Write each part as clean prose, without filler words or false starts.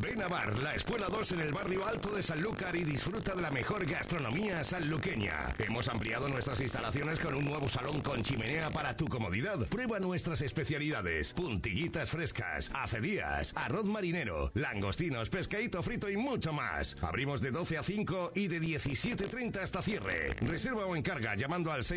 Ven a Bar, la Escuela 2 en el barrio Alto de Sanlúcar y disfruta de la mejor gastronomía sanluqueña. Hemos ampliado nuestras instalaciones con un nuevo salón con chimenea para tu comodidad. Prueba nuestras especialidades: puntillitas frescas, acedías, arroz marinero, langostinos, pescadito frito y mucho más. Abrimos de 12 a 5 y de 17:30 hasta cierre. Reserva o encarga llamando al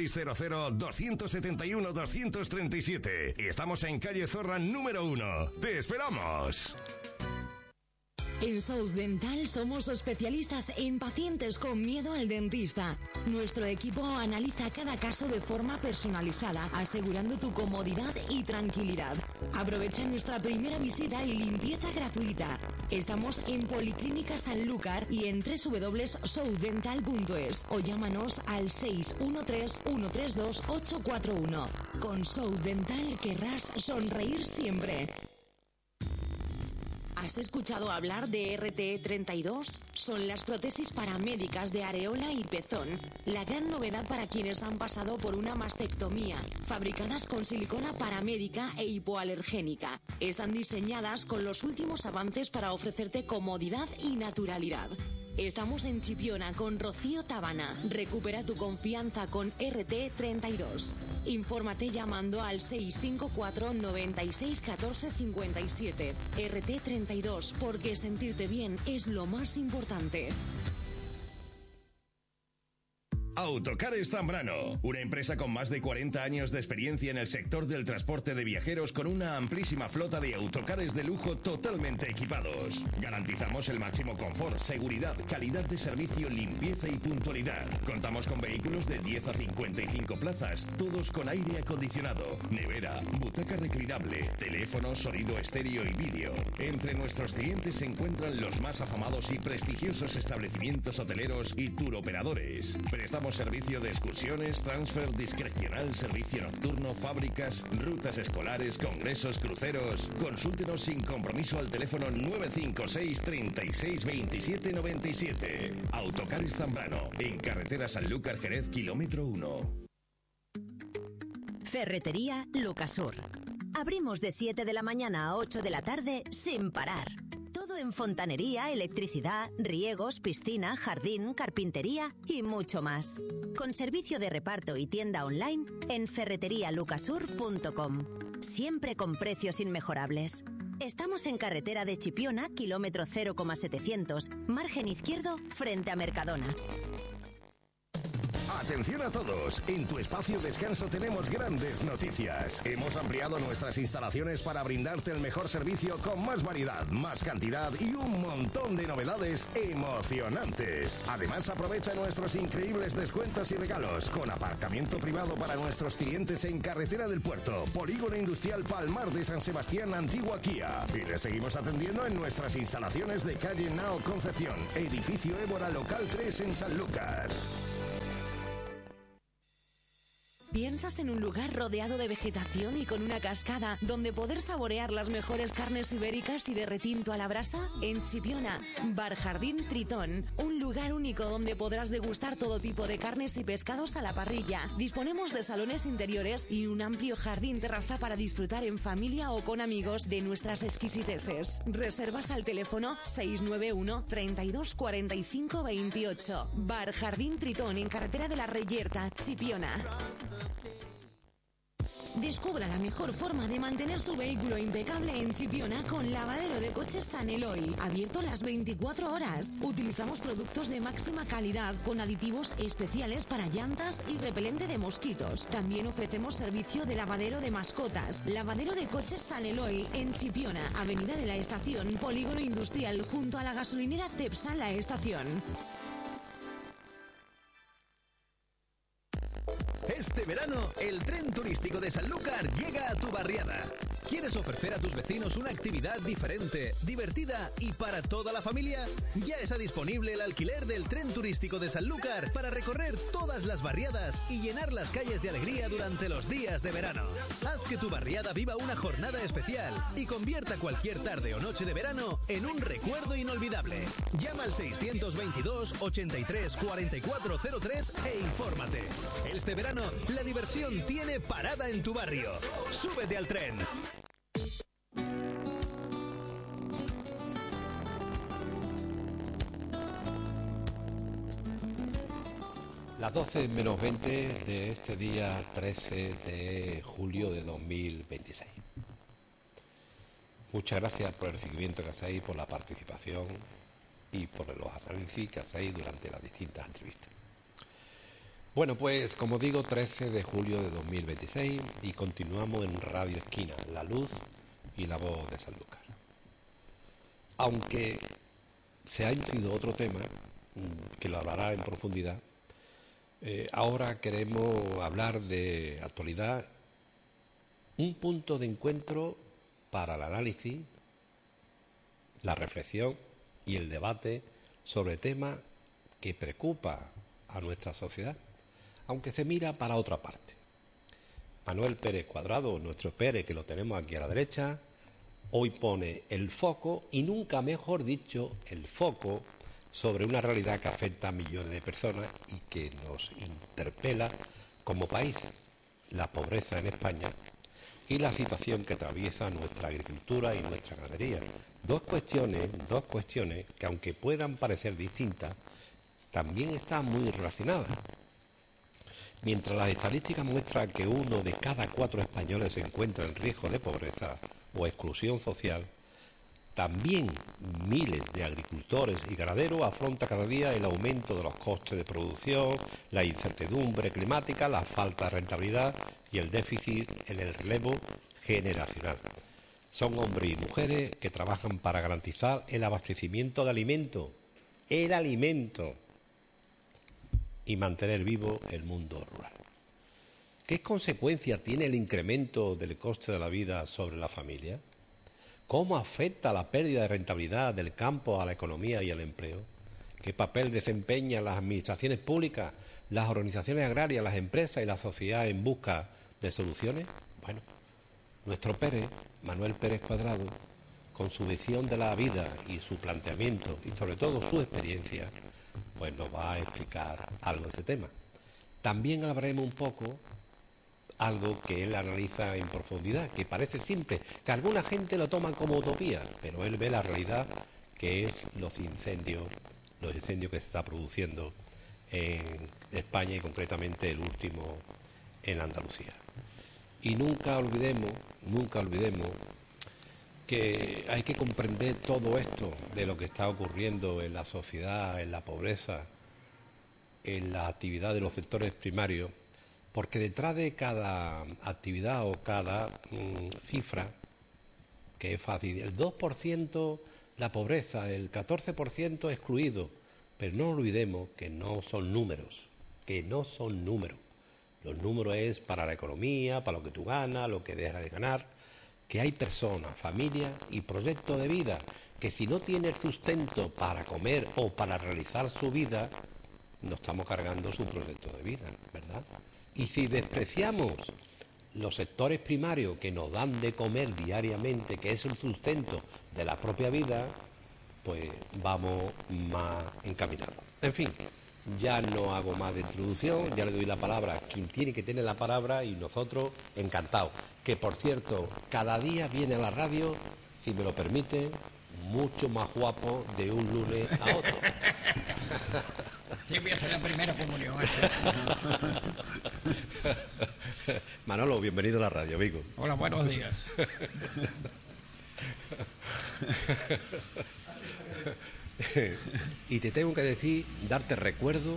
600-271-237. Y estamos en calle Zorra número 1. ¡Te esperamos! En Sous Dental somos especialistas en pacientes con miedo al dentista. Nuestro equipo analiza cada caso de forma personalizada, asegurando tu comodidad y tranquilidad. Aprovecha nuestra primera visita y limpieza gratuita. Estamos en Policlínica Sanlúcar y en www.sousdental.es o llámanos al 613-132-841. Con Sous Dental querrás sonreír siempre. ¿Has escuchado hablar de RT32? Son las prótesis paramédicas de areola y pezón. La gran novedad para quienes han pasado por una mastectomía. Fabricadas con silicona paramédica e hipoalergénica. Están diseñadas con los últimos avances para ofrecerte comodidad y naturalidad. Estamos en Chipiona con Rocío Tabana. Recupera tu confianza con RT32. Infórmate llamando al 654 96 14 57. RT32, porque sentirte bien es lo más importante. Autocares Zambrano, una empresa con más de 40 años de experiencia en el sector del transporte de viajeros con una amplísima flota de autocares de lujo totalmente equipados. Garantizamos el máximo confort, seguridad, calidad de servicio, limpieza y puntualidad. Contamos con vehículos de 10 a 55 plazas, todos con aire acondicionado, nevera, butaca reclinable, teléfono, sonido estéreo y vídeo. Entre nuestros clientes se encuentran los más afamados y prestigiosos establecimientos hoteleros y turoperadores. Prestamos servicio de excursiones, transfer discrecional, servicio nocturno, fábricas, rutas escolares, congresos, cruceros. Consúltenos sin compromiso al teléfono 956 36 27 97. Autocares Zambrano, en carretera Sanlúcar Jerez, kilómetro 1. Ferretería Lucasur. Abrimos de 7 de la mañana a 8 de la tarde sin parar. Todo en fontanería, electricidad, riegos, piscina, jardín, carpintería y mucho más. Con servicio de reparto y tienda online en ferreterialucasur.com. Siempre con precios inmejorables. Estamos en carretera de Chipiona, kilómetro 0,700, margen izquierdo, frente a Mercadona. Atención a todos, en tu espacio descanso tenemos grandes noticias. Hemos ampliado nuestras instalaciones para brindarte el mejor servicio con más variedad, más cantidad y un montón de novedades emocionantes. Además, aprovecha nuestros increíbles descuentos y regalos con aparcamiento privado para nuestros clientes en Carretera del Puerto, Polígono Industrial Palmar de San Sebastián, Antigua Kia. Y les seguimos atendiendo en nuestras instalaciones de calle Nao Concepción, edificio Évora Local 3 en Sanlúcar. ¿Piensas en un lugar rodeado de vegetación y con una cascada donde poder saborear las mejores carnes ibéricas y de retinto a la brasa? En Chipiona, Bar Jardín Tritón, un lugar único donde podrás degustar todo tipo de carnes y pescados a la parrilla. Disponemos de salones interiores y un amplio jardín terraza para disfrutar en familia o con amigos de nuestras exquisiteces. Reservas al teléfono 691 32 45 28. Bar Jardín Tritón en carretera de la Reyerta, Chipiona. Descubra la mejor forma de mantener su vehículo impecable en Chipiona con lavadero de coches San Eloy, abierto las 24 horas. Utilizamos productos de máxima calidad con aditivos especiales para llantas y repelente de mosquitos. También ofrecemos servicio de lavadero de mascotas. Lavadero de coches San Eloy en Chipiona, Avenida de la Estación, Polígono Industrial, junto a la gasolinera Cepsa La Estación. Este verano, el tren turístico de Sanlúcar llega a tu barriada. ¿Quieres ofrecer a tus vecinos una actividad diferente, divertida y para toda la familia? Ya está disponible el alquiler del tren turístico de Sanlúcar para recorrer todas las barriadas y llenar las calles de alegría durante los días de verano. Haz que tu barriada viva una jornada especial y convierta cualquier tarde o noche de verano en un recuerdo inolvidable. Llama al 622 83 44 03 e infórmate. Este verano, la diversión tiene parada en tu barrio. ¡Súbete al tren! Las 12 menos 20 de este día 13 de julio de 2026. Muchas gracias por el seguimiento que hacéis, por la participación y por los análisis que hacéis durante las distintas entrevistas. Bueno, pues como digo, 13 de julio de 2026 y continuamos en Radio Esquina, la luz y la voz de Sanlúcar. Aunque se ha introducido otro tema, que lo hablará en profundidad, ahora queremos hablar de actualidad, un punto de encuentro para el análisis, la reflexión y el debate sobre temas que preocupa a nuestra sociedad, aunque se mira para otra parte. Manuel Pérez Cuadrado, nuestro Pérez, que lo tenemos aquí a la derecha, hoy pone el foco, y nunca mejor dicho, el foco sobre una realidad que afecta a millones de personas y que nos interpela como país, la pobreza en España y la situación que atraviesa nuestra agricultura y nuestra ganadería. Dos cuestiones que, aunque puedan parecer distintas, también están muy relacionadas. Mientras las estadísticas muestran que 1 de cada 4 españoles se encuentra en riesgo de pobreza o exclusión social, también miles de agricultores y ganaderos afrontan cada día el aumento de los costes de producción, la incertidumbre climática, la falta de rentabilidad y el déficit en el relevo generacional. Son hombres y mujeres que trabajan para garantizar el abastecimiento de alimentos, y mantener vivo el mundo rural. ¿Qué consecuencia tiene el incremento del coste de la vida sobre la familia? ¿Cómo afecta la pérdida de rentabilidad del campo a la economía y al empleo? ¿Qué papel desempeñan las administraciones públicas, las organizaciones agrarias, las empresas y la sociedad en busca de soluciones? Bueno, nuestro Pérez, Manuel Pérez Cuadrado, con su visión de la vida y su planteamiento y sobre todo su experiencia, pues nos va a explicar algo de ese tema. También hablaremos un poco algo que él analiza en profundidad, que parece simple, que alguna gente lo toma como utopía, pero él ve la realidad que es los incendios que se está produciendo en España y concretamente el último en Andalucía. Y nunca olvidemos que hay que comprender todo esto de lo que está ocurriendo en la sociedad, en la pobreza, en la actividad de los sectores primarios, porque detrás de cada actividad o cada cifra, que es fácil, el 2% la pobreza, el 14% excluido, pero no olvidemos que no son números. Los números es para la economía, para lo que tú ganas, lo que dejas de ganar, que hay personas, familias y proyectos de vida que si no tienen sustento para comer o para realizar su vida, no estamos cargando su proyecto de vida, ¿verdad? Y si despreciamos los sectores primarios que nos dan de comer diariamente, que es el sustento de la propia vida, pues vamos más encaminados. En fin, ya no hago más de introducción, ya le doy la palabra a quien tiene que tener la palabra y nosotros encantados. Que por cierto, cada día viene a la radio, si me lo permite, mucho más guapo de un lunes a otro. Sí, voy a hacer la primera comunión. Manolo, bienvenido a la radio, Vigo. Hola, buenos días. Y te tengo que decir, darte recuerdo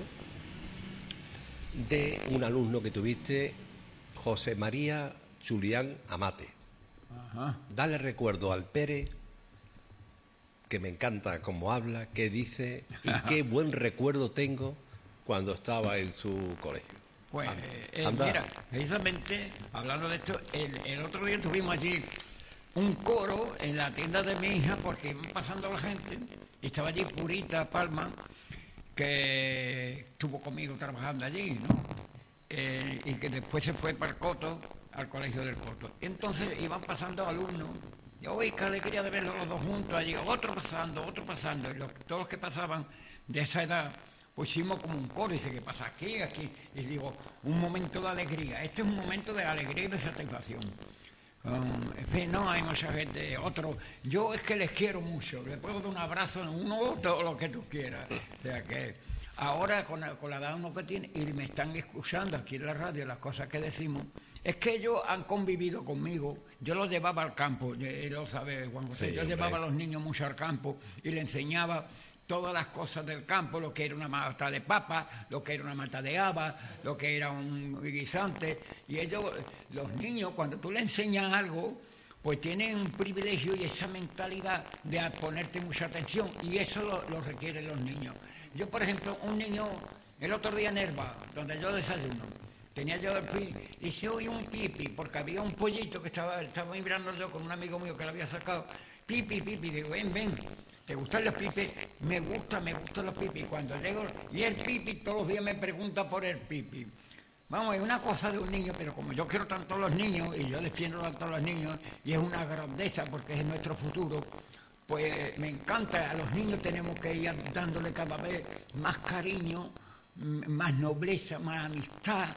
de un alumno que tuviste, José María Julián Amate. Ajá. Dale recuerdo al Pérez, que me encanta cómo habla, qué dice y qué buen recuerdo tengo cuando estaba en su colegio. Pues, anda. Mira, precisamente, hablando de esto, el otro día tuvimos allí un coro en la tienda de mi hija, porque iban pasando la gente, y estaba allí Purita Palma, que estuvo conmigo trabajando allí, ¿no? Y que después se fue para el Coto, al colegio del Coto. Entonces iban pasando alumnos, y ¡uy, qué alegría de verlos los dos juntos allí! Otro pasando, y todos los que pasaban de esa edad, pues hicimos como un coro, y dice, ¿qué pasa aquí? Y digo, un momento de alegría, este es un momento de alegría y de satisfacción. En fin, no hay mucha gente, otro, yo es que les quiero mucho, les puedo dar un abrazo en uno o todo lo que tú quieras. O sea que ahora con la edad uno que tiene, y me están escuchando aquí en la radio las cosas que decimos, es que ellos han convivido conmigo. Yo los llevaba al campo, él lo sabe, Juan José. Yo llevaba a los niños mucho al campo y les enseñaba todas las cosas del campo, lo que era una mata de papa, lo que era una mata de haba, lo que era un guisante. Y ellos, los niños, cuando tú les enseñas algo, pues tienen un privilegio y esa mentalidad de ponerte mucha atención, y eso lo requieren los niños. Yo, por ejemplo, un niño, el otro día en Herba, donde yo desayuno, tenía yo el pipi, y se oí un pipi, porque había un pollito que estaba mirando yo con un amigo mío que lo había sacado, pipi, digo, ven, ¿te gustan los pipis? Me gustan los pipis. Cuando llego, y el pipi todos los días me pregunta por el pipi. Vamos, es una cosa de un niño, pero como yo quiero tanto a los niños, y yo les quiero tanto a los niños, y es una grandeza porque es nuestro futuro, pues me encanta. A los niños tenemos que ir dándole cada vez más cariño, más nobleza, más amistad,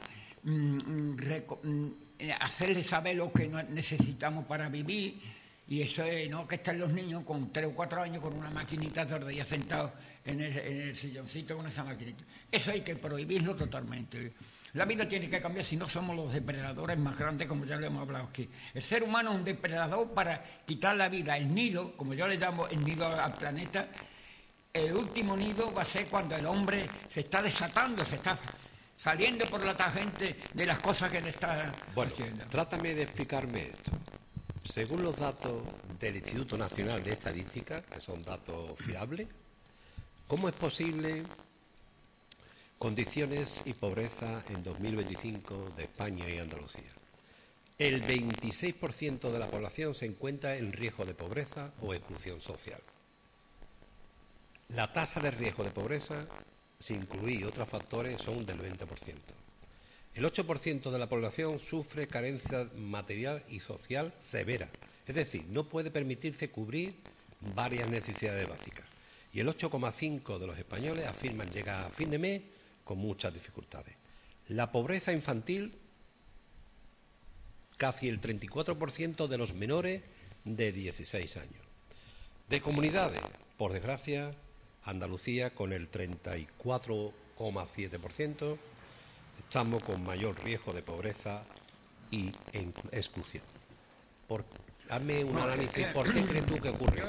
hacerles saber lo que necesitamos para vivir. Y eso es, no que estén los niños con 3 o 4 años con una maquinita todo el día sentados en el silloncito con esa maquinita. Eso hay que prohibirlo totalmente. La vida tiene que cambiar, si no somos los depredadores más grandes, como ya lo hemos hablado aquí. El ser humano es un depredador para quitar la vida. El nido, como yo le llamo el nido al planeta, el último nido va a ser cuando el hombre se está desatando, se está saliendo por la tangente de las cosas que le está haciendo. Trátame de explicarme esto. Según los datos del Instituto Nacional de Estadística, que son datos fiables, ¿cómo es posible condiciones y pobreza en 2025 de España y Andalucía? El 26% de la población se encuentra en riesgo de pobreza o exclusión social. La tasa de riesgo de pobreza, sin incluir otros factores, son del 20%. El 8% de la población sufre carencia material y social severa, es decir, no puede permitirse cubrir varias necesidades básicas. Y el 8,5% de los españoles afirman llegar a fin de mes con muchas dificultades. La pobreza infantil, casi el 34% de los menores de 16 años. De comunidades, por desgracia, Andalucía con el 34,7%, estamos con mayor riesgo de pobreza y exclusión. Hazme un análisis, ¿por qué crees tú que ocurre?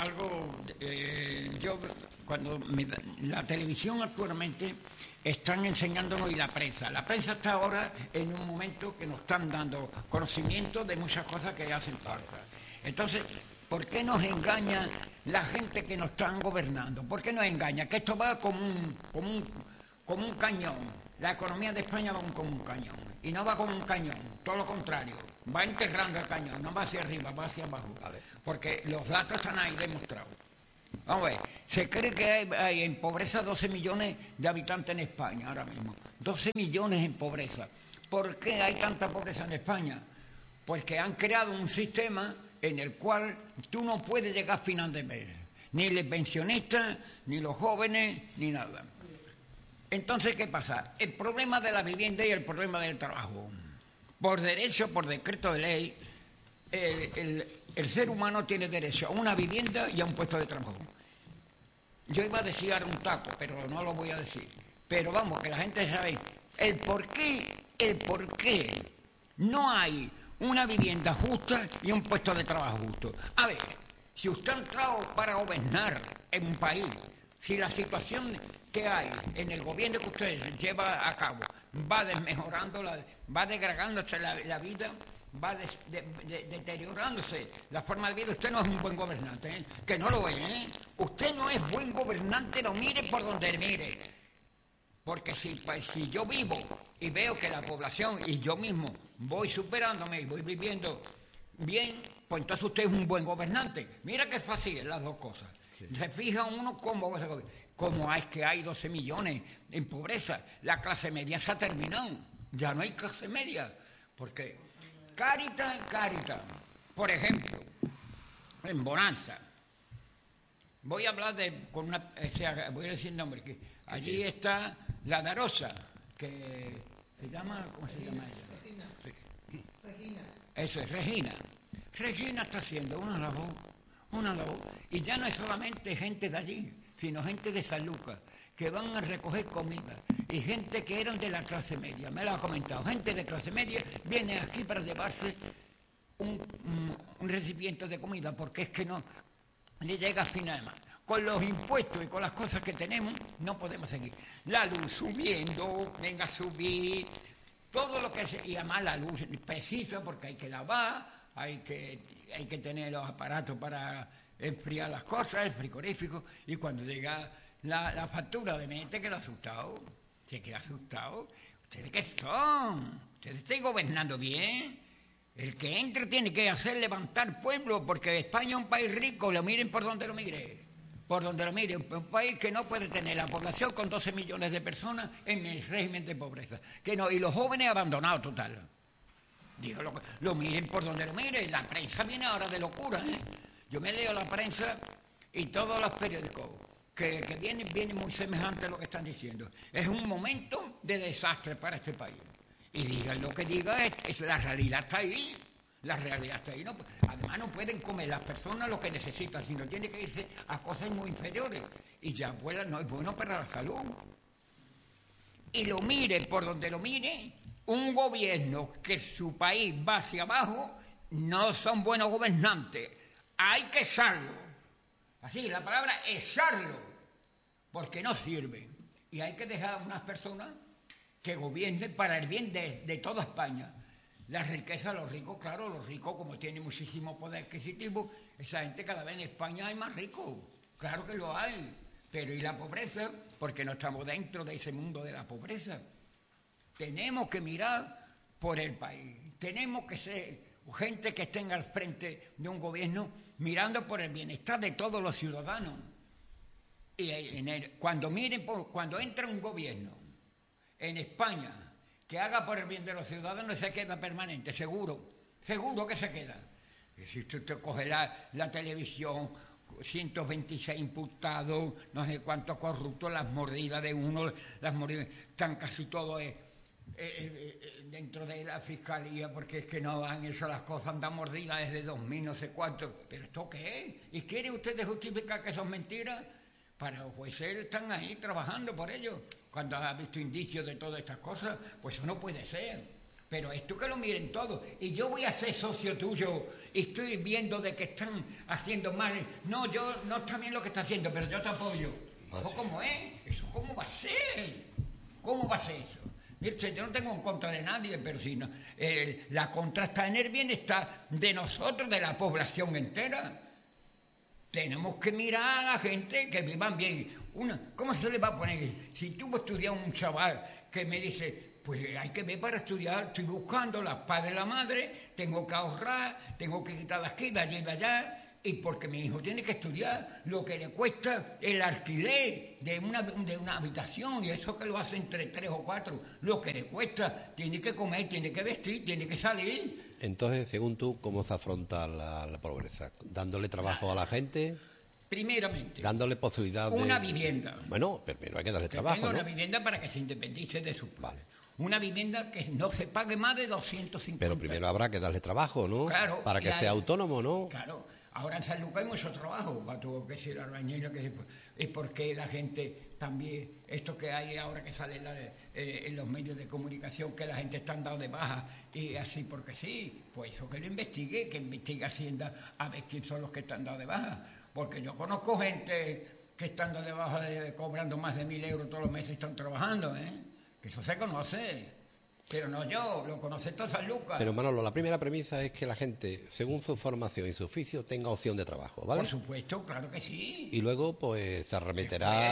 Cuando la televisión actualmente están enseñándonos, y la prensa está ahora en un momento que nos están dando conocimiento de muchas cosas que hacen falta. Entonces, ¿por qué nos engaña la gente que nos están gobernando? ¿Por qué nos engaña? Que esto va como un cañón. La economía de España va como un cañón, y no va como un cañón, todo lo contrario, va enterrando el cañón, no va hacia arriba, va hacia abajo, porque los datos están ahí demostrados. Vamos a ver, se cree que hay en pobreza 12 millones de habitantes en España ahora mismo, 12 millones en pobreza. ¿Por qué hay tanta pobreza en España? Pues que han creado un sistema en el cual tú no puedes llegar a final de mes, ni los pensionistas, ni los jóvenes, ni nada. Entonces, ¿qué pasa? El problema de la vivienda y el problema del trabajo. Por derecho, por decreto de ley, el ser humano tiene derecho a una vivienda y a un puesto de trabajo. Yo iba a decir ahora un taco, pero no lo voy a decir. Pero vamos, que la gente sabe el por qué no hay una vivienda justa y un puesto de trabajo justo. A ver, si usted ha entrado para gobernar en un país, si la situación que hay en el gobierno que usted lleva a cabo va desmejorando, va degradándose la vida, va deteriorándose la forma de vida, usted no es un buen gobernante, ¿eh? Que no lo es, ¿eh? Usted no es buen gobernante, no mire por donde mire. Porque si yo vivo y veo que la población y yo mismo voy superándome y voy viviendo bien, pues entonces usted es un buen gobernante. Mira qué fácil las dos cosas. Sí. Se fija uno cómo es que hay 12 millones en pobreza. La clase media se ha terminado. Ya no hay clase media. Porque Cáritas, por ejemplo, en Bonanza. Voy a hablar voy a decir nombre, que allí está la Darosa, que se llama, ¿cómo se llama ella? Regina. Eso es, Regina. Regina está haciendo una labor, y ya no es solamente gente de allí, sino gente de Sanlúcar, que van a recoger comida, y gente que eran de la clase media, me lo ha comentado, gente de clase media viene aquí para llevarse un recipiente de comida, porque es que no le llega a final de mes. Con los impuestos y con las cosas que tenemos, no podemos seguir. La luz subiendo, venga a subir, todo lo que se... Y además la luz precisa porque hay que lavar, hay que tener los aparatos para enfriar las cosas, el frigorífico, y cuando llega la factura de mes te queda asustado. Se queda asustado. ¿Ustedes qué son? ¿Ustedes están gobernando bien? El que entre tiene que hacer levantar pueblo, porque España es un país rico, lo miren por donde lo mire. Por donde lo mire, un país que no puede tener la población con 12 millones de personas en el régimen de pobreza. Que no, y los jóvenes abandonados total. Digo, lo miren por donde lo miren. La prensa viene ahora de locura, ¿eh? Yo me leo la prensa y todos los periódicos que vienen muy semejantes a lo que están diciendo. Es un momento de desastre para este país. Y digan lo que digan, es la realidad está ahí. La realidad está ahí. No, además no pueden comer las personas lo que necesitan, sino tienen que irse a cosas muy inferiores. Y ya pues, no es bueno para la salud. Y lo mire por donde lo mire, un gobierno que su país va hacia abajo, no son buenos gobernantes. Hay que echarlo. Así, la palabra echarlo, porque no sirve. Y hay que dejar a unas personas que gobiernen para el bien de toda España. La riqueza de los ricos, claro, los ricos como tienen muchísimo poder adquisitivo, esa gente cada vez en España hay más ricos, claro que lo hay, pero ¿y la pobreza? Porque no estamos dentro de ese mundo de la pobreza. Tenemos que mirar por el país, tenemos que ser gente que esté al frente de un gobierno mirando por el bienestar de todos los ciudadanos. Y cuando entra un gobierno en España que haga por el bien de los ciudadanos, se queda permanente, seguro que se queda. Y si usted coge la televisión, 126 imputados, no sé cuántos corruptos, las mordidas de uno, están casi todos dentro de la fiscalía, porque es que no van eso, las cosas andan mordidas desde 2000, no sé cuánto. ¿Pero esto qué es? ¿Y quiere usted justificar que son mentiras? Para los jueces están ahí trabajando por ello. Cuando ha visto indicios de todas estas cosas, pues eso no puede ser. Pero esto que lo miren todos. Y yo voy a ser socio tuyo y estoy viendo de que están haciendo mal. No, no está bien lo que está haciendo, pero yo te apoyo. ¿Eso cómo es? ¿Eso cómo va a ser? ¿Cómo va a ser eso? Mire, yo no tengo en contra de nadie, pero si no, la contra está en el bienestar de nosotros, de la población entera. Tenemos que mirar a la gente que vivan bien. ¿Cómo se le va a poner? Si tú estudias un chaval que me dice, pues hay que ver para estudiar, estoy buscando la padre y la madre, tengo que ahorrar, tengo que quitar de aquí, de allí y de allá, y porque mi hijo tiene que estudiar lo que le cuesta el alquiler de una habitación, y eso que lo hace entre 3 o 4, lo que le cuesta, tiene que comer, tiene que vestir, tiene que salir. Entonces, según tú, ¿cómo se afronta la pobreza? ¿Dándole trabajo a la gente? Primeramente, dándole posibilidad de... Una vivienda. Bueno, pero hay que darle trabajo, tenga ¿no? Una vivienda para que se independice de su... Vale. Una vivienda que no se pague más de 250. Pero primero habrá que darle trabajo, ¿no? Claro. Para que sea autónomo, ¿no? Claro. Ahora en Sanlúcar hay mucho trabajo, va tuvo que ser albañil, es porque la gente también, esto que hay ahora que sale en los medios de comunicación, que la gente está dando de baja, y así porque sí, pues eso que lo investigue, que investigue Hacienda a ver quién son los que están dados de baja, porque yo conozco gente que están dados de baja cobrando más de 1.000 euros todos los meses y están trabajando, que eso se conoce. Pero no yo, lo conoce todo Sanlúcar. Pero Manolo, la primera premisa es que la gente, según su formación y su oficio, tenga opción de trabajo, ¿vale? Por supuesto, claro que sí. Y luego, pues, se arremeterá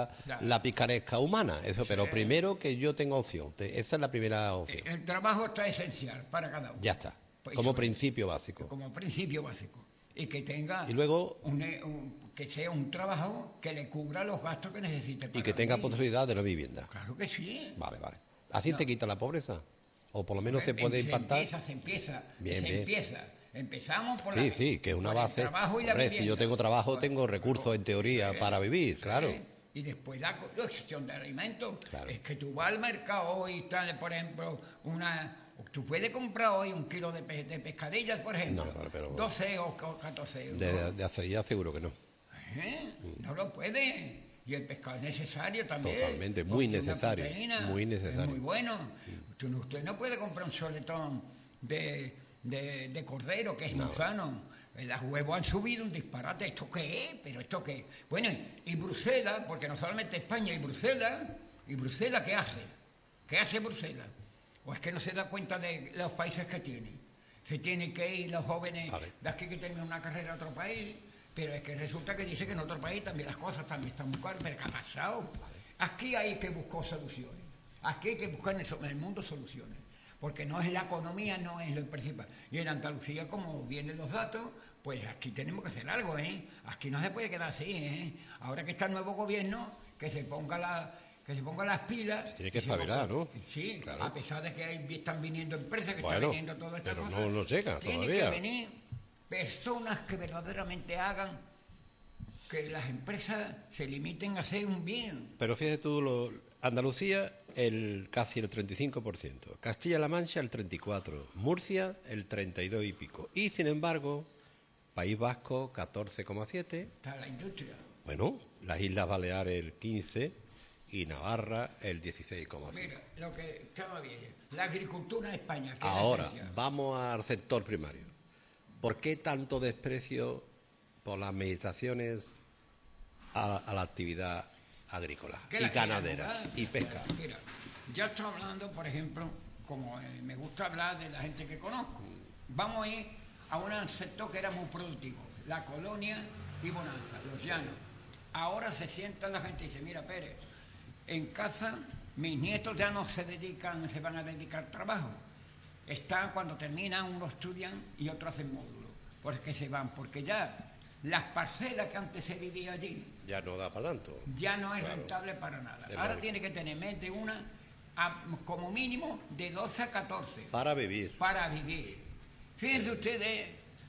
la picaresca humana, eso. Sí. Pero primero que yo tenga opción, esa es la primera opción. El trabajo está esencial para cada uno. Ya está, como principio básico. Como principio básico. Y que tenga y luego, que sea un trabajo que le cubra los gastos que necesite. Y que tenga posibilidad de la vivienda. Claro que sí. Vale. ¿Así se quita la pobreza? ¿O por lo menos se puede impactar? Se empieza. Bien. Empezamos por Sí, que es una base. El trabajo y la Hombre, vivienda. si yo tengo trabajo, tengo recursos en teoría para vivir, claro. Y después la gestión de alimentos. Claro. Es que tú vas al mercado hoy y tal, por ejemplo, tú puedes comprar hoy 1 kilo de pescadillas, por ejemplo. No, pero 12 o 14 euros. De hace ya seguro que no. No lo puede. Y el pescado es necesario también. Totalmente, muy necesario. Muy necesario. Es muy bueno. Usted no puede comprar un soletón de cordero, que es muy sano. Los huevos han subido un disparate. ¿Esto qué es? ¿Pero esto qué es? Bueno, y Bruselas, porque no solamente España, y Bruselas, ¿qué hace? ¿Qué hace Bruselas? ¿O es que no se da cuenta de los países que tiene? Se tienen que ir los jóvenes de aquí que terminan una carrera a otro país, pero es que resulta que dice que en otro país también las cosas también están muy caras. ¿Pero qué ha pasado? Aquí hay que buscar soluciones. Aquí hay que buscar en el mundo soluciones. Porque no es la economía, no es lo principal. Y en Andalucía, como vienen los datos, pues aquí tenemos que hacer algo, ¿eh? Aquí no se puede quedar así, ¿eh? Ahora que está el nuevo gobierno, que se ponga las pilas. Se tiene que espabilar, ¿no? Sí, claro. A pesar de que están viniendo empresas, que bueno, están viniendo todas estas pero cosas. no llega tiene todavía. Que venir personas que verdaderamente hagan que las empresas se limiten a hacer un bien. Pero fíjate tú, Andalucía casi el 35%, Castilla-La Mancha el 34%, Murcia el 32% y pico. Y sin embargo, País Vasco 14,7%. Está la industria. Bueno, las Islas Baleares el 15% y Navarra el 16,5%. Mira, lo que estaba bien, la agricultura en España. Ahora, vamos al sector primario. ¿Por qué tanto desprecio por las administraciones a la actividad agrícola y ganadera y pesca? Mira, ya estoy hablando, por ejemplo, como me gusta hablar de la gente que conozco. Vamos a ir a un sector que era muy productivo, la Colonia y Bonanza, los llanos. Ahora se sienta la gente y dice, mira, Pérez, en casa mis nietos ya no se van a dedicar al trabajo. Están, cuando terminan, unos estudian y otros hacen módulos, porque se van, porque ya las parcelas que antes se vivía allí ya no da para tanto. Ya no es rentable para nada. Ahora tiene que tener mente como mínimo de 12 a 14. Para vivir. Para vivir. Fíjense ustedes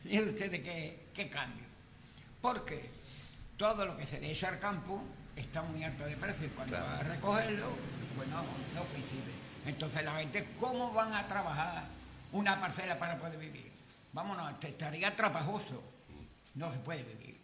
qué cambio. Porque todo lo que se le echa al campo está muy alto de precio. Y cuando va a recogerlo, pues no coincide. Entonces la gente, ¿cómo van a trabajar una parcela para poder vivir? Vámonos, estaría trabajoso. No se puede vivir.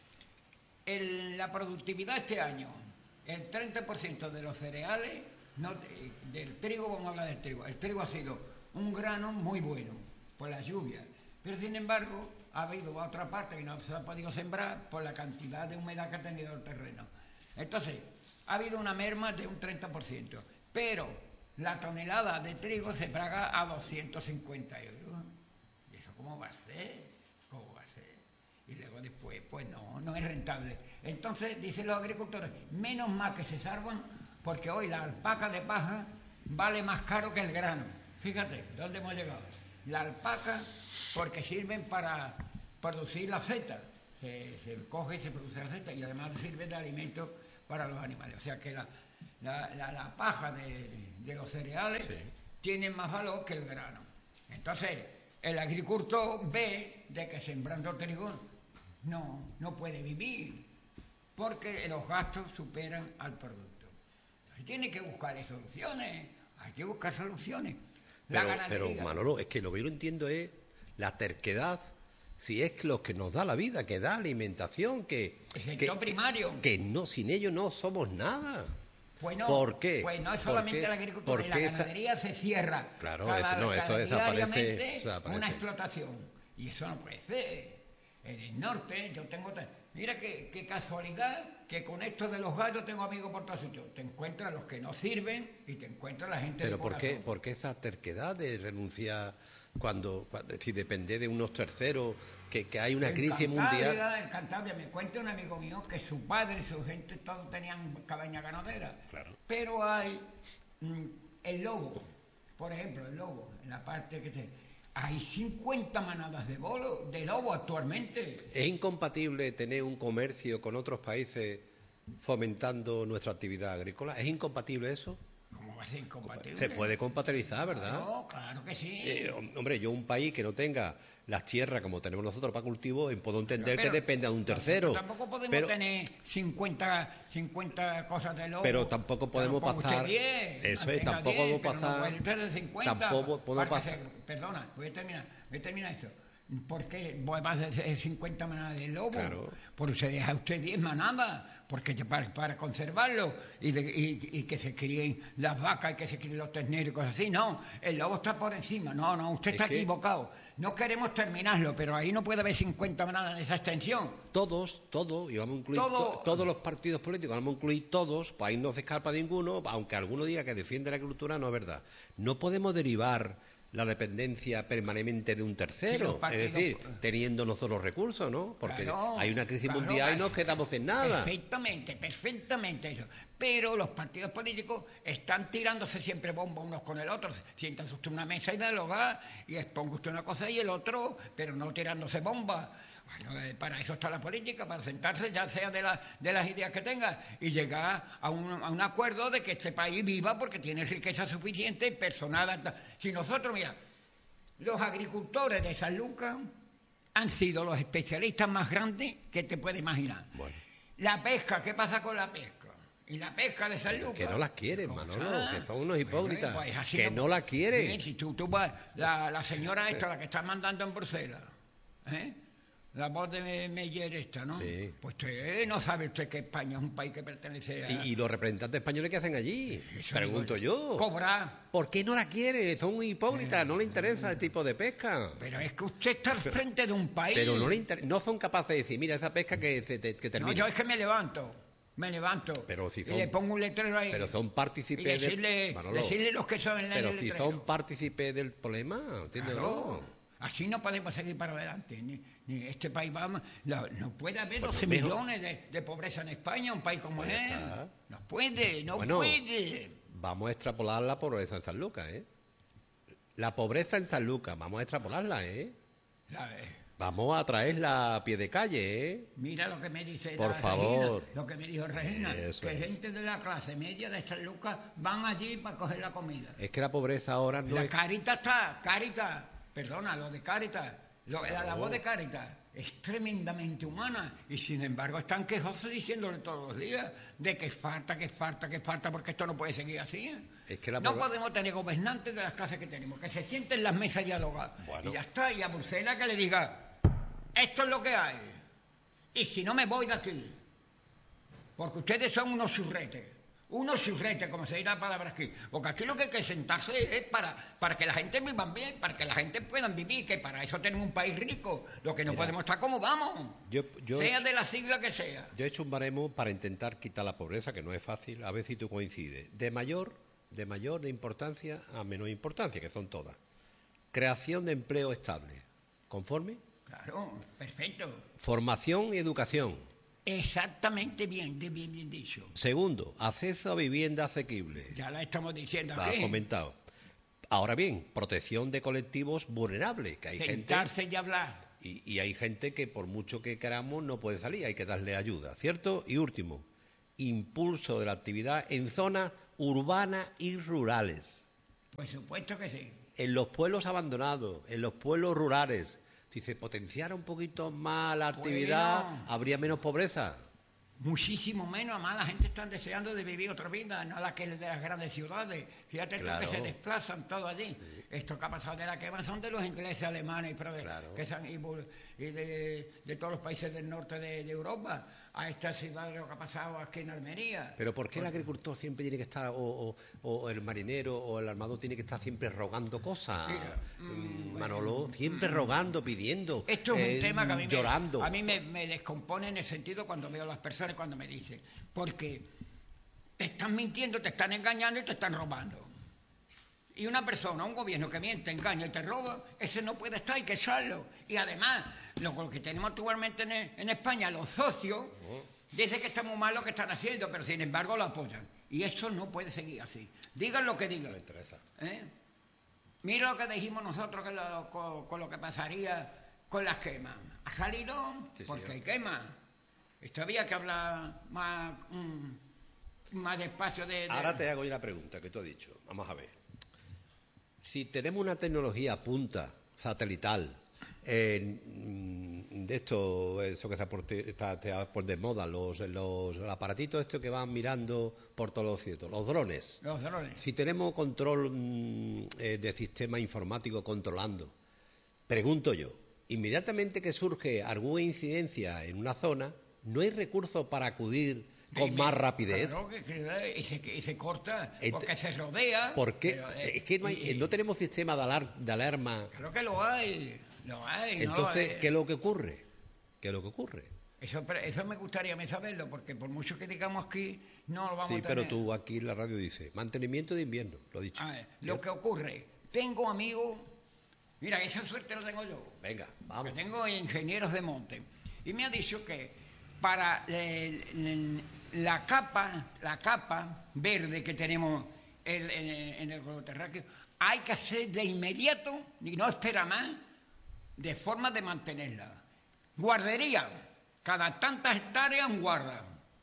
La productividad este año, el 30% de los cereales, del trigo, vamos a hablar del trigo. El trigo ha sido un grano muy bueno por las lluvias, pero sin embargo ha habido otra parte que no se ha podido sembrar por la cantidad de humedad que ha tenido el terreno. Entonces, ha habido una merma de un 30%, pero la tonelada de trigo se paga a 250 euros. ¿Y eso cómo va a ser? Y luego después, pues no es rentable. Entonces, dicen los agricultores, menos mal que se salvan, porque hoy la alpaca de paja vale más caro que el grano. Fíjate, ¿dónde hemos llegado? La alpaca, porque sirven para producir la seta. Se coge y se produce la seta, y además sirve de alimento para los animales. O sea que la paja de los cereales tiene más valor que el grano. Entonces, el agricultor ve de que sembrando trigo no puede vivir, porque los gastos superan al producto. Entonces, tiene que buscar soluciones, hay que buscar soluciones. Pero Manolo, es que lo que yo no entiendo es la terquedad, si es lo que nos da la vida, que da alimentación, que el sector primario. Que no, sin ello no somos nada. Pues no, ¿por qué? Pues no es solamente la agricultura, y la ganadería se cierra. Claro, eso desaparece. Una explotación. Y eso no puede ser. En el norte yo tengo... Mira qué casualidad que con esto de los gallos tengo amigos por todos sitios. Te encuentras los que no sirven y te encuentras la gente de corazón. Pero ¿por qué esa terquedad de renunciar cuando si depende de unos terceros, que hay una crisis mundial? En Cantabria me cuenta un amigo mío que su padre y su gente todos tenían cabaña ganadera. Claro. Pero hay el lobo, por ejemplo, en la parte que hay 50 manadas de lobo actualmente. ¿Es incompatible tener un comercio con otros países fomentando nuestra actividad agrícola? ¿Es incompatible eso? ¿Cómo va a ser incompatible? Se puede compatibilizar, ¿verdad? No, claro que sí. Hombre, yo un país que no tenga las tierras como tenemos nosotros para cultivo, puedo entender que dependa de un tercero. Tampoco podemos tener 50 cosas de lobo. Pero tampoco podemos pasar... 10, eso es, tampoco podemos pasar... No puede 50, tampoco podemos pasar... Perdona, voy a terminar esto. ¿Por qué? Más de 50 manadas de lobo. Claro. Porque se deja usted 10 manadas, porque para conservarlo y que se críen las vacas y que se críen los terneros y cosas así. No, el lobo está por encima. No, usted está equivocado. No queremos terminarlo, pero ahí no puede haber 50 manadas en esa extensión. Todos, y vamos a incluir todos los partidos políticos, vamos a incluir todos, pues ahí no se escapa ninguno, aunque alguno diga que defiende la agricultura, no es verdad. No podemos derivar la dependencia permanente de un tercero, es decir, teniendo nosotros recursos, ¿no? Porque claro, hay una crisis mundial y nos quedamos sin nada. Perfectamente eso. Pero los partidos políticos están tirándose siempre bomba unos con el otro. Siéntase usted en una mesa y dialoga y exponga usted una cosa y el otro, pero no tirándose bomba. Bueno, para eso está la política, para sentarse, ya sea de las ideas que tenga, y llegar a un acuerdo de que este país viva porque tiene riqueza suficiente, personal. Si nosotros, mira, los agricultores de San Lucas han sido los especialistas más grandes que te puedes imaginar. Bueno. La pesca, ¿qué pasa con la pesca? Y la pesca de San Lucas. Que no la quieren, Manolo, que son unos hipócritas. Pues que no la quieren. Bien, si tú vas, la señora esta, la que está mandando en Bruselas, la voz de Meyer esta, ¿no? Sí. Pues usted no sabe usted que España es un país que pertenece a... ¿Y los representantes españoles qué hacen allí? Eso pregunto yo. Cobrar. ¿Por qué no la quiere? Son muy hipócritas, no le interesa el tipo de pesca. Pero es que usted está al frente de un país. Pero no son capaces de decir, mira, esa pesca que termina. No, yo es que me levanto, pero si son, y le pongo un letrero ahí. Pero son partícipes decirle los que son en el Pero letrero. si son partícipes del problema, ¿entiendes? Claro. Así no podemos seguir para adelante. Ni este país no puede haber 12 millones de pobreza en España, un país como él. No puede. Vamos a extrapolar la pobreza en San Lucas, La pobreza en San Lucas, vamos a extrapolarla, Vamos a traerla a pie de calle, Mira lo que me dice por favor. Regina, lo que me dijo Regina, gente de la clase media de San Lucas van allí para coger la comida. Es que la pobreza ahora no es... Caritas, perdona, lo de Caritas, la labor de Caritas es tremendamente humana y sin embargo están quejosos diciéndole todos los días de que falta, porque esto no puede seguir así. Es que no podemos tener gobernantes de las clases que tenemos, que se sienten en las mesas a dialogar. Bueno. Y ya está, y a Bruselas que le diga, esto es lo que hay, y si no me voy de aquí, porque ustedes son unos churretes, como se dirá la palabra aquí, porque aquí lo que hay que sentarse es para que la gente viva bien, para que la gente pueda vivir, que para eso tenemos un país rico, lo que no podemos estar como vamos, sea de la sigla que sea. Yo he hecho un baremo para intentar quitar la pobreza, que no es fácil, a ver si tú coincides, de importancia a menor importancia, que son todas. Creación de empleo estable, ¿conforme? Claro, perfecto. Formación y educación. Exactamente bien dicho. Segundo, acceso a vivienda asequible. Ya la estamos diciendo aquí. Lo has comentado. Ahora bien, protección de colectivos vulnerables, que hay sentarse gente... y hablar. Y hay gente que por mucho que queramos no puede salir, hay que darle ayuda, ¿cierto? Y último, impulso de la actividad en zonas urbanas y rurales. Por supuesto que sí. En los pueblos abandonados, en los pueblos rurales... Si se potenciara un poquito más la actividad, habría menos pobreza. Muchísimo menos, además la gente está deseando de vivir otra vida, no la que es de las grandes ciudades. Fíjate tú que se desplazan todo allí. Esto que ha pasado de la quema son de los ingleses, alemanes, y de todos los países del norte de Europa, a esta ciudad lo que ha pasado aquí en Almería. Pero ¿por qué el agricultor siempre tiene que estar, o el marinero o el armador tiene que estar siempre rogando cosas? Manolo, siempre rogando, pidiendo, esto es un tema que llorando. A mí me descompone en el sentido cuando veo a las personas, cuando me dicen, porque te están mintiendo, te están engañando y te están robando. Y una persona, un gobierno que miente, engaña y te roba, ese no puede estar, hay que echarlo. Y además, lo que tenemos actualmente en España, los socios, dicen que está muy mal lo que están haciendo, pero sin embargo lo apoyan. Y eso no puede seguir así. Digan lo que digan. Mira lo que dijimos nosotros con lo que pasaría con las quemas. Ha salido porque hay quemas. Esto había que hablar más despacio de... Ahora te hago yo la pregunta que tú has dicho. Vamos a ver. Si tenemos una tecnología a punta, satelital, de esto, eso que está por de moda, los aparatitos estos que van mirando por todos los cielos, los drones. Los drones. Si tenemos control de sistema informático controlando, pregunto yo, inmediatamente que surge alguna incidencia en una zona, no hay recursos para acudir con más rapidez. Claro, y se corta, porque se rodea. Porque pero, es que no tenemos sistema de alarma. Claro que lo hay. Entonces, ¿qué es lo que ocurre? Eso me gustaría a mí saberlo, porque por mucho que digamos aquí, no lo vamos a tener. Sí, pero tú aquí en la radio dices, mantenimiento de invierno, lo he dicho. Lo que ocurre, tengo amigos, mira, esa suerte la tengo yo. Venga, vamos. Que tengo ingenieros de monte. Y me ha dicho que para la capa verde que tenemos en el globo terráqueo, hay que hacer de inmediato, y no espera más, de forma de mantenerla. Guardería, cada tantas hectáreas un guarda.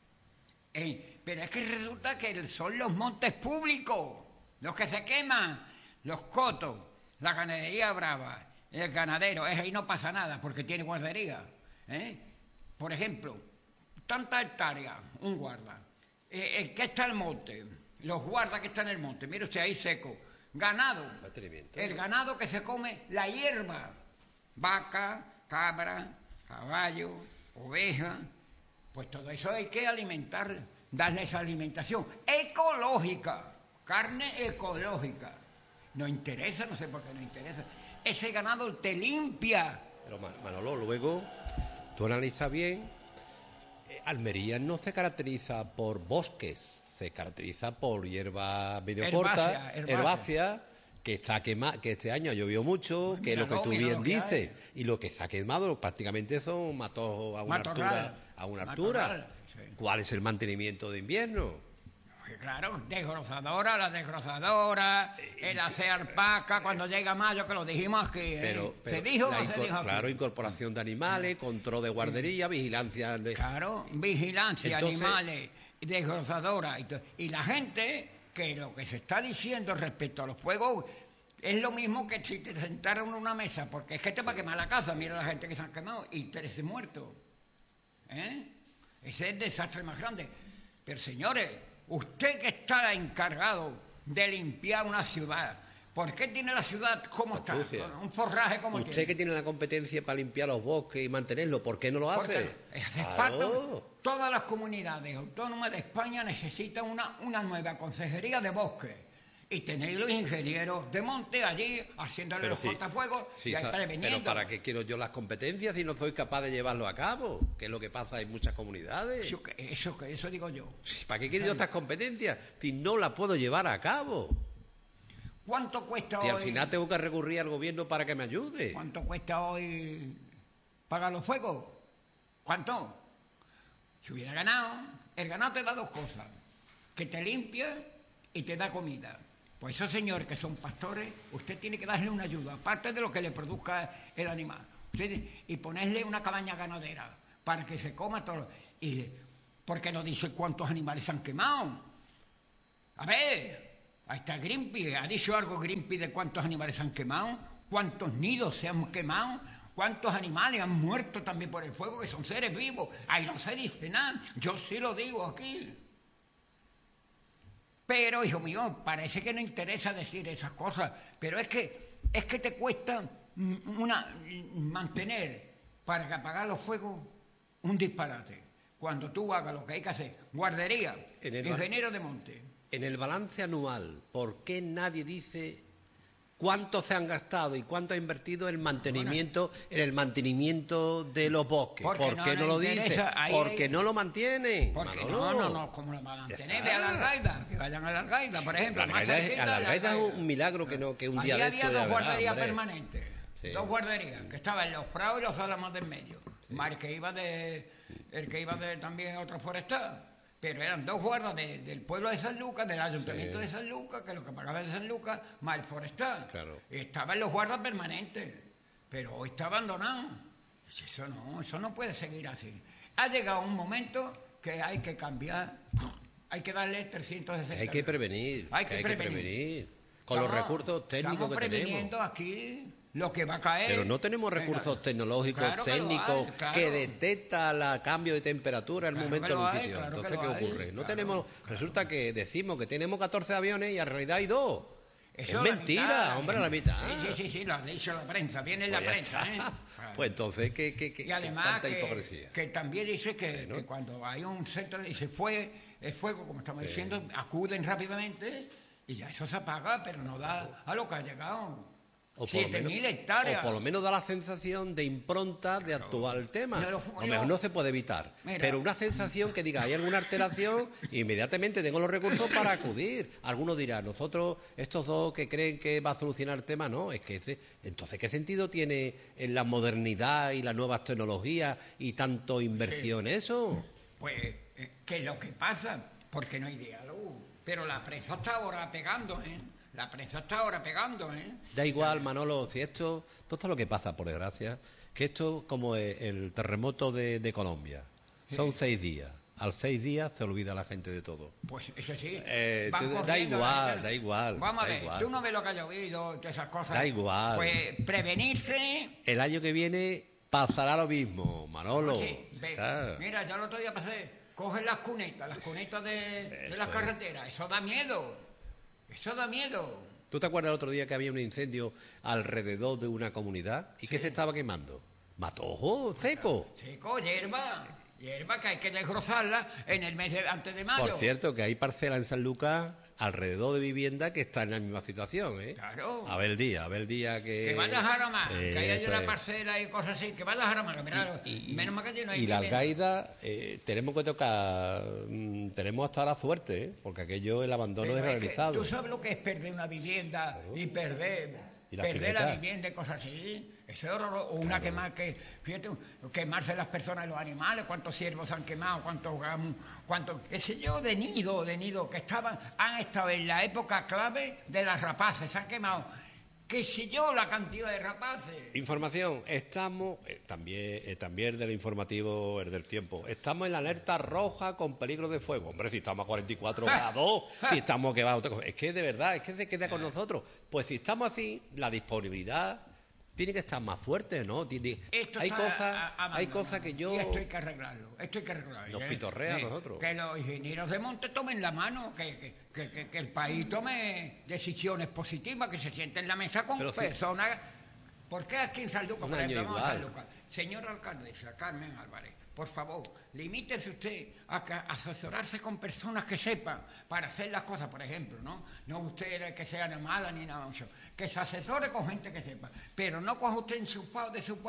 Pero es que resulta que son los montes públicos los que se queman, los cotos, la ganadería brava, el ganadero, ahí no pasa nada porque tiene guardería. Por ejemplo, tantas hectáreas, un guarda. ¿Qué está en el monte? Los guardas que están en el monte, mire usted ahí seco. Ganado, el ganado que se come la hierba, vaca, cabra, caballo, oveja, pues todo eso hay que alimentar, darle esa alimentación ecológica, carne ecológica. No interesa, no sé por qué no interesa. Ese ganado te limpia. Pero Manolo, luego tú analizas bien, Almería no se caracteriza por bosques, se caracteriza por hierba medio corta, herbácea, que está quemada, que este año ha llovido mucho, pues que es lo que tú bien dices, y lo que está quemado prácticamente son matos a una altura. Sí. ¿Cuál es el mantenimiento de invierno? Claro, la desgrozadora, el hacer alpaca cuando llega mayo, que lo dijimos aquí. Pero ¿Se dijo o no se dijo aquí? Claro, incorporación de animales, control de guardería, vigilancia. Claro, vigilancia, entonces, animales, desgrozadora. Y la gente, que lo que se está diciendo respecto a los fuegos es lo mismo que si te sentaron en una mesa, porque es que te va a quemar la casa. Mira la gente que se han quemado y 13 muertos. Ese es el desastre más grande. Pero señores, usted que está encargado de limpiar una ciudad, ¿por qué tiene la ciudad como está? Un forraje como tiene. Usted que tiene la competencia para limpiar los bosques y mantenerlos, ¿por qué no lo hace? Todas las comunidades autónomas de España necesitan una nueva consejería de bosques. Y tener los ingenieros de monte allí haciéndole los cortafuegos y preveniendo. Pero ¿para qué quiero yo las competencias si no soy capaz de llevarlo a cabo? Que es lo que pasa en muchas comunidades. Eso digo yo. ¿Para qué quiero yo estas competencias si no las puedo llevar a cabo? ¿Cuánto cuesta hoy? Y al final tengo que recurrir al gobierno para que me ayude. ¿Cuánto cuesta hoy pagar los fuegos? ¿Cuánto? Si hubiera ganado, el ganado te da dos cosas: que te limpia y te da comida. Pues esos señores que son pastores, usted tiene que darle una ayuda, aparte de lo que le produzca el animal. Y ponerle una cabaña ganadera para que se coma todo. Y ¿por qué no dice cuántos animales se han quemado? A ver, ahí está Greenpeace. ¿Ha dicho algo Greenpeace de cuántos animales se han quemado? ¿Cuántos nidos se han quemado? ¿Cuántos animales han muerto también por el fuego, que son seres vivos? Ahí no se dice nada. Yo sí lo digo aquí. Pero, hijo mío, parece que no interesa decir esas cosas. Pero es que te cuesta mantener para apagar los fuegos un disparate. Cuando tú hagas lo que hay que hacer, guardería, ingeniero de monte. En el balance anual, ¿por qué nadie dice cuánto se han gastado y cuánto ha invertido en el mantenimiento de los bosques? ¿Por qué no lo dice? Porque no lo mantienen. Porque no, ¿cómo lo van a mantener? Ve a la Algaida, que vayan a la Algaida, por ejemplo. A la Algaida es un milagro que un día de esto había dos guarderías permanentes. Sí. Dos guarderías, que estaban Los Prados y Los Álamos del Medio. Sí. El que iba de también otro forestal. Pero eran dos guardas del pueblo de San Lucas, del ayuntamiento de San Lucas, que lo que pagaba de San Lucas, más el forestal. Claro. Estaban los guardas permanentes, pero hoy está abandonado. Eso no puede seguir así. Ha llegado un momento que hay que cambiar, hay que darle 360. Hay que prevenir. Hay que prevenir. Con los recursos técnicos que tenemos. Estamos previniendo aquí lo que va a caer. Pero no tenemos recursos tecnológicos, técnicos, que detectan el cambio de temperatura en el momento en un sitio. Entonces, ¿qué ocurre? No tenemos. Resulta que decimos que tenemos 14 aviones y en realidad hay 2. Es mentira, hombre, la mitad. Sí, lo ha dicho la prensa, viene en la Pues ya prensa, está. Pues entonces, y además tanta hipocresía. que también dice que cuando hay un centro y se fue el fuego, como estamos diciendo, acuden rápidamente y ya eso se apaga, pero no da a lo que ha llegado. 7.000 hectáreas. O por lo menos da la sensación de impronta de actuar el tema. A lo mejor no se puede evitar. Pero una sensación que diga, hay alguna alteración, inmediatamente tengo los recursos para acudir. Algunos dirán, nosotros, estos dos que creen que va a solucionar el tema, no, es que entonces, ¿qué sentido tiene en la modernidad y las nuevas tecnologías y tanto inversión eso? Pues, ¿qué es lo que pasa? Porque no hay diálogo. Pero la prensa está ahora pegando, La prensa está ahora pegando, Da igual, Manolo, si esto es lo que pasa, por desgracia, que esto como el terremoto de Colombia. Son 6 días. Al 6 días se olvida la gente de todo. Pues eso sí. Da igual. Vamos a ver, tú no ves lo que ha llovido y todas esas cosas. Da igual. Pues prevenirse. El año que viene pasará lo mismo, Manolo. Mira, yo el otro día pasé, cogen las cunetas de las carreteras. Eso da miedo. ¿Tú te acuerdas el otro día que había un incendio alrededor de una comunidad? ¿Y qué se estaba quemando? Matojo, seco. Seco, hierba que hay que desgrosarla en el mes antes de mayo. Por cierto, que hay parcelas en San Lucas alrededor de vivienda que están en la misma situación, Claro. A ver el día que... Que vayas a Aramar, que haya una parcela y cosas así, que vayas a Aramar, menos mal que allí no hay... Y la Algaida, tenemos que tocar, tenemos hasta la suerte, porque aquello, el abandono es realizado. ¿Tú sabes lo que es perder una vivienda y perder la vivienda y cosas así? Eso es horroroso. O una fíjate, quemarse las personas y los animales, cuántos ciervos han quemado, cuántos, qué sé yo, de nido, que han estado en la época clave de las rapaces, se han quemado, qué sé yo, la cantidad de rapaces. Información, estamos, también del informativo, el del tiempo, estamos en la alerta roja con peligro de fuego. Hombre, si estamos a 44 grados, si estamos que va a otra cosa. Es que de verdad, es que se queda con nosotros. Pues si estamos así, la disponibilidad tiene que estar más fuerte, ¿no? Hay cosas que yo... Y esto hay que arreglarlo. Nos pitorrea a nosotros. Que los ingenieros de monte tomen la mano, que el país tome decisiones positivas, que se siente en la mesa con personas... ¿Por qué aquí en San Lucas, por ejemplo, vamos a San Lucas? Señora alcaldesa Carmen Álvarez, por favor, limítese usted a asesorarse con personas que sepan para hacer las cosas, por ejemplo, no usted que sea de mala ni nada, que se asesore con gente que sepa, pero no coja usted enchufado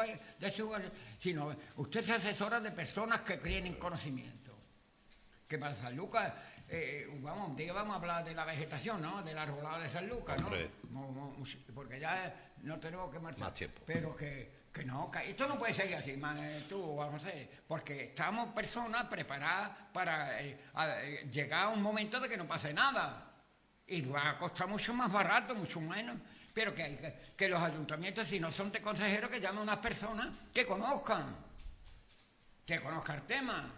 sino usted se asesora de personas que creen en conocimiento. Que para San Lucas, vamos a hablar de la vegetación, ¿no? Del arbolado de San Lucas, ¿no? Porque ya no tenemos que marchar. Más tiempo. Pero que esto no puede seguir así, vamos a ver, porque estamos personas preparadas para llegar a un momento de que no pase nada. Y va a costar mucho más barato, mucho menos. Pero que los ayuntamientos, si no son de consejeros, que llamen a unas personas que conozcan el tema.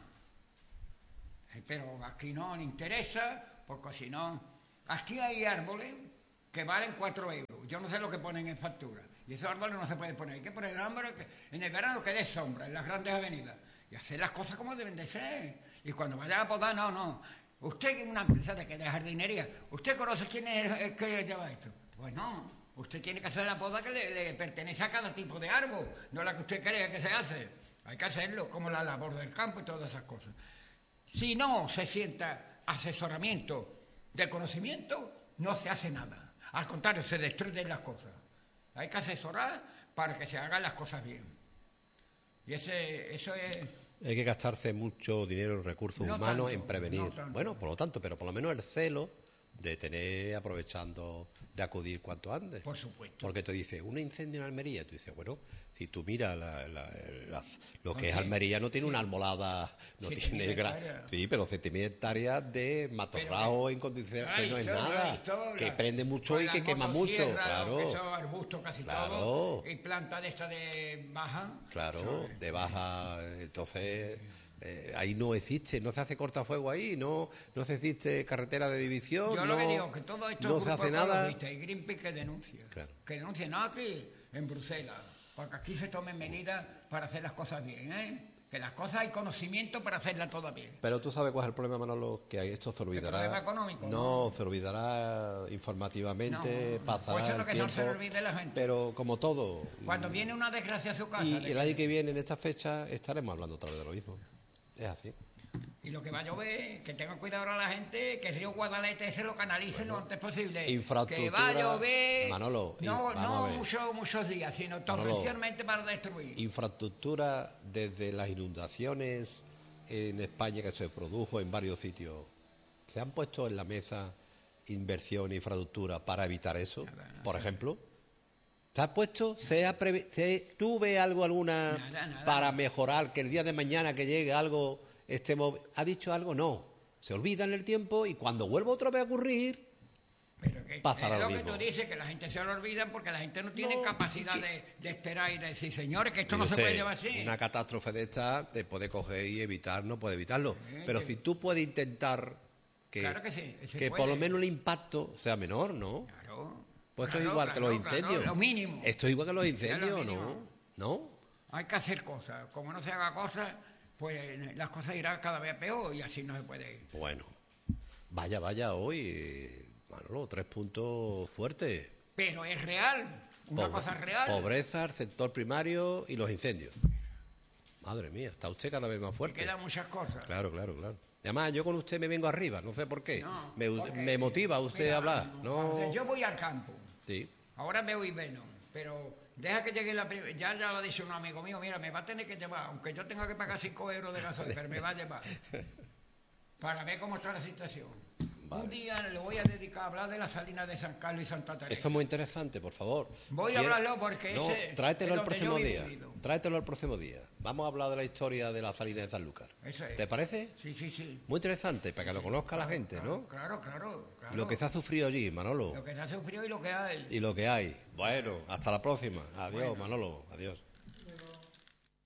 Pero aquí no le interesa, porque si no... Aquí hay árboles que valen 4 euros. Yo no sé lo que ponen en factura. Y esos árboles no se pueden poner. Hay que poner el árbol en el verano que dé sombra, en las grandes avenidas. Y hacer las cosas como deben de ser. Y cuando vaya a podar, no. Usted que es una empresa de jardinería, ¿usted conoce quién es el que lleva esto? Pues no. Usted tiene que hacer la poda que le pertenece a cada tipo de árbol, no la que usted cree que se hace. Hay que hacerlo, como la labor del campo y todas esas cosas. Si no se sienta asesoramiento de conocimiento, no se hace nada. Al contrario, se destruyen las cosas. Hay que asesorar para que se hagan las cosas bien. Y eso es... Hay que gastarse mucho dinero y recursos humanos en prevenir. Bueno, por lo menos el celo de tener aprovechando de acudir cuanto antes. Por supuesto. Porque te dice, un incendio en Almería, tú dices, bueno, si tú miras lo que es Almería, no tiene una almolada, no tiene pero 7.000 hectáreas de matorrao en condiciones que no es nada, que prende mucho y que quema mucho, claro. Que son arbustos casi todo, y planta de esta de baja. Claro, de baja, entonces... ahí no existe, no se hace cortafuego ahí, no se existe carretera de división. Yo lo que digo, que todo esto no se hace nada. Y Greenpeace que denuncia. Claro. Que denuncia, no aquí, en Bruselas, porque aquí se tomen medidas para hacer las cosas bien, Que las cosas hay conocimiento para hacerlas todas bien. Pero tú sabes cuál es el problema, Manolo, que esto se olvidará. ¿El problema económico? No, se olvidará informativamente, pasará pues eso es lo el que tiempo, no se le olvide a la gente. pero como todo. Cuando viene una desgracia a su casa... Y el año que viene, en esta fecha, estaremos hablando otra vez de lo mismo. Es así. Y lo que va a llover, que tengan cuidado ahora la gente, que el río Guadalete se lo canalice lo antes posible. Infraestructura, que va a llover, Manolo, no muchos días, sino torrencialmente para destruir. Infraestructura desde las inundaciones en España que se produjo en varios sitios. ¿Se han puesto en la mesa inversión en infraestructura para evitar eso? Por ejemplo, ¿te has puesto? ¿Tú ves alguna Nada. para mejorar que el día de mañana que llegue algo estemos? ¿Ha dicho algo? No. Se olvida en el tiempo y cuando vuelva otra vez a ocurrir, pero que pasará es lo lo mismo. que tú dices, que la gente se lo olvida porque la gente no tiene No, capacidad de esperar y de decir, señores, que esto no se Usted, puede llevar así. una catástrofe de esta te puede coger y evitar, no puede evitarlo. Pero si tú puedes intentar que, Claro que sí, se que puede. por lo menos el impacto sea menor, ¿no? Claro. Pues esto es Claro, igual que los claro, incendios. lo mínimo. Esto es igual que los incendios, ¿no? mínimo. ¿No? Hay que hacer cosas. Como no se haga cosas, pues las cosas irán cada vez peor y así no se puede ir. Bueno, vaya hoy, Manolo, 3 puntos fuertes. Pero es real, una cosa real. Pobreza, el sector primario y los incendios. Madre mía, está usted cada vez más Y fuerte. quedan muchas cosas. Claro. Además, yo con usted me vengo arriba, no sé por qué. No, porque, me motiva usted mira, a hablar. No. Yo voy al campo. Sí. Ahora veo y veno, pero deja que llegue la primera. Ya lo ha dicho un amigo mío, mira, me va a tener que llevar, aunque yo tenga que pagar 5 euros de gasoil, pero me va a llevar. Para ver cómo está la situación. Vale. Un día le voy a dedicar a hablar de la salina de San Carlos y Santa Teresa. Eso es muy interesante, por favor. Voy a hablarlo porque No, ese tráetelo es el donde próximo yo he día. vivido. Tráetelo el próximo día. Vamos a hablar de la historia de la salina de Sanlúcar. Eso es. ¿Te parece? Sí. Muy interesante, para que lo conozca la gente, ¿no? Claro. Lo que se ha sufrido allí, Manolo. Lo que se ha sufrido y lo que hay. Y lo que hay. Bueno, hasta la próxima. Adiós, Manolo. Adiós.